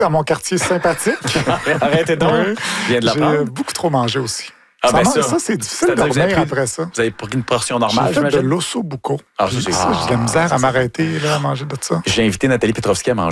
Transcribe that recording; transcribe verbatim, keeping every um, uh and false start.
dans mon quartier sympathique. Arrêtez donc. Oui. Je viens de J'ai l'apprendre. beaucoup trop mangé aussi. Ah, ça, ben man- ça, ça, c'est difficile de c'est-à-dire que vous avez dormir pris- après ça. Vous avez pris une portion normale, J'ai fait de j'imagine? l'ossobuco. Ah, ça, c'est Ça, j'ai de la misère ça, à c'est- m'arrêter là, à manger de ça. J'ai invité Nathalie Petrovski à manger.